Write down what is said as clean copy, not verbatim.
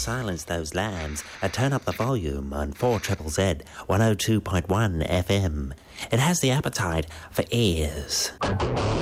silence those lambs and turn up the volume on 4ZZZ 102.1 FM. It has the appetite for ears.